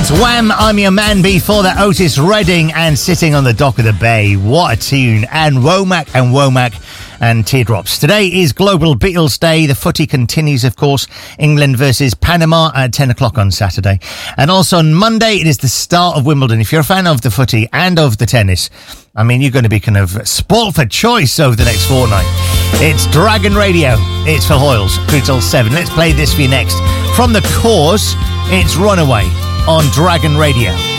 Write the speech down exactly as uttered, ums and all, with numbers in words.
It's Wham! I'm Your Man. Before that, Otis Redding and Sitting on the Dock of the Bay. What a tune. And Womack and Womack and Teardrops. Today is Global Beatles Day. The footy continues, of course. England versus Panama at ten o'clock on Saturday. And also on Monday, it is the start of Wimbledon. If you're a fan of the footy and of the tennis, I mean, you're going to be kind of spoilt for choice over the next fortnight. It's Dragon Radio. It's Phil Hoyles, through till seven. Let's play this for you next. From The Cause, it's Runaway on Dragon Radio.